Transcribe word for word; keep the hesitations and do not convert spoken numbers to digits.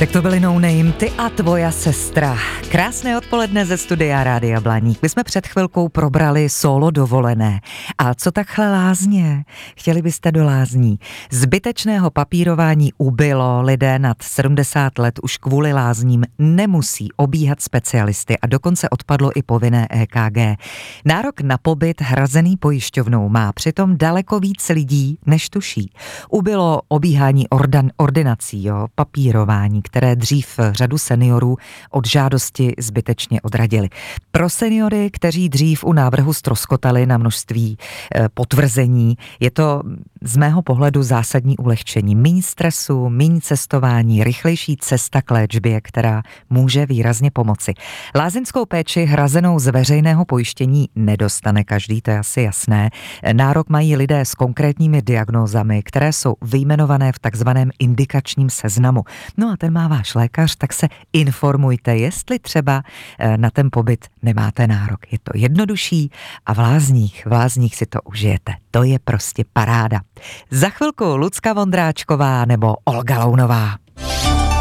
Tak to byly No Name, Ty a tvoja sestra. Krásné odpoledne ze studia Rádia Blaník. My jsme před chvilkou probrali solo dovolené. A co takhle lázně? Chtěli byste do lázní? Zbytečného papírování ubylo, lidé nad sedmdesát let už kvůli lázním nemusí obíhat specialisty a dokonce odpadlo i povinné é ká gé. Nárok na pobyt hrazený pojišťovnou má přitom daleko víc lidí, než tuší. Ubylo obíhání ordan, ordinací, jo, papírování, které dřív řadu seniorů od žádosti zbytečně odradili. Pro seniory, kteří dřív u návrhu ztroskotali na množství e, potvrzení, je to z mého pohledu zásadní ulehčení. Míň stresu, míň cestování, rychlejší cesta k léčbě, která může výrazně pomoci. Lázeňskou péči hrazenou z veřejného pojištění nedostane každý, to je asi jasné. Nárok mají lidé s konkrétními diagnózami, které jsou vyjmenované v takzvaném indikačním seznamu. No a ten má váš lékař, tak se informujte, jestli třeba na ten pobyt nemáte nárok. Je to jednodušší a v lázních, v lázních si to užijete. To je prostě paráda. Za chvilku Lucka Vondráčková nebo Olga Lounová.